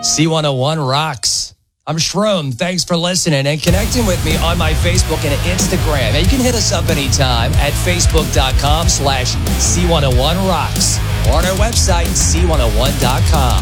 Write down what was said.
C101 rocks. I'm Shroom. Thanks for listening and connecting with me on my Facebook and Instagram. And you can hit us up anytime at facebook.com/C101rocks or on our website, C101.com.